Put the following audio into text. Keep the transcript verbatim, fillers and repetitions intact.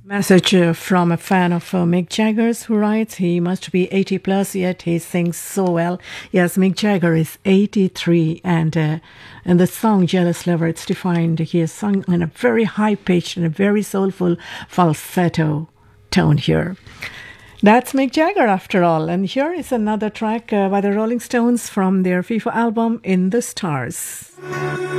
Message uh, from a fan of uh, Mick Jagger's who writes, he must be eighty plus, yet he sings so well. Yes, Mick Jagger is eighty-three, and uh, and the song Jealous Lover, it's defined, he has sung in a very high-pitched and a very soulful falsetto tone here. That's Mick Jagger after all. And here is another track uh, by the Rolling Stones from their FIFA album, In the Stars.